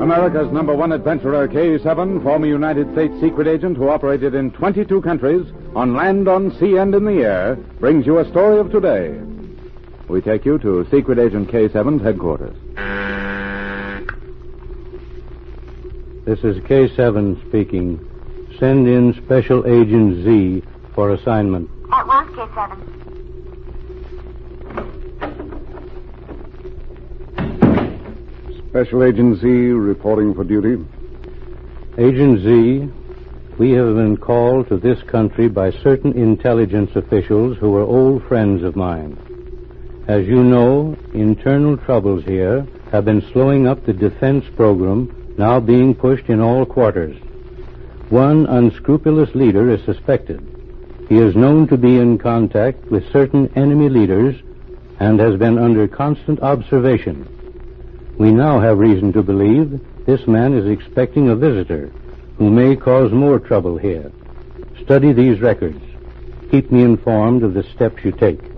America's number one adventurer, K-7, former United States secret agent who operated in 22 countries, on land, on sea, and in the air, brings you a story of today. We take you to Secret Agent K-7's headquarters. This is K-7 speaking. Send in Special Agent Z for assignment. At once, K-7. Special Agent Z reporting for duty. Agent Z, we have been called to this country by certain intelligence officials who are old friends of mine. As you know, internal troubles here have been slowing up the defense program now being pushed in all quarters. One unscrupulous leader is suspected. He is known to be in contact with certain enemy leaders and has been under constant observation. We now have reason to believe this man is expecting a visitor who may cause more trouble here. Study these records. Keep me informed of the steps you take.